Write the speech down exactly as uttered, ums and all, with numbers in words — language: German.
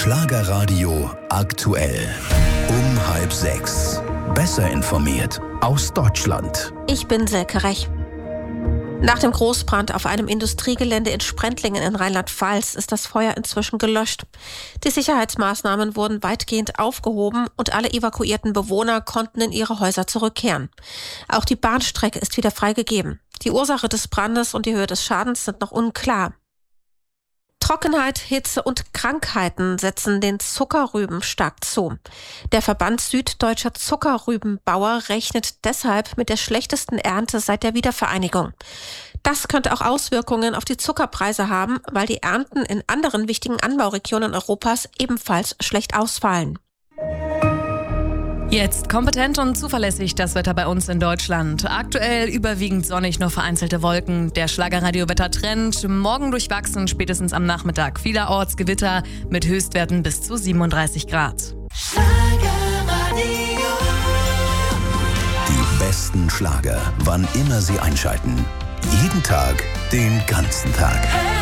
Schlagerradio aktuell. Um halb sechs. Besser informiert aus Deutschland. Ich bin Silke Rech. Nach dem Großbrand auf einem Industriegelände in Sprendlingen in Rheinland-Pfalz ist das Feuer inzwischen gelöscht. Die Sicherheitsmaßnahmen wurden weitgehend aufgehoben und alle evakuierten Bewohner konnten in ihre Häuser zurückkehren. Auch die Bahnstrecke ist wieder freigegeben. Die Ursache des Brandes und die Höhe des Schadens sind noch unklar. Trockenheit, Hitze und Krankheiten setzen den Zuckerrüben stark zu. Der Verband Süddeutscher Zuckerrübenbauer rechnet deshalb mit der schlechtesten Ernte seit der Wiedervereinigung. Das könnte auch Auswirkungen auf die Zuckerpreise haben, weil die Ernten in anderen wichtigen Anbauregionen Europas ebenfalls schlecht ausfallen. Jetzt kompetent und zuverlässig das Wetter bei uns in Deutschland. Aktuell überwiegend sonnig, nur vereinzelte Wolken. Der Schlagerradio-Wetter-Trend. Morgen durchwachsen, spätestens am Nachmittag. Vielerorts Gewitter mit Höchstwerten bis zu siebenunddreißig Grad. Die besten Schlager, wann immer Sie einschalten. Jeden Tag, den ganzen Tag.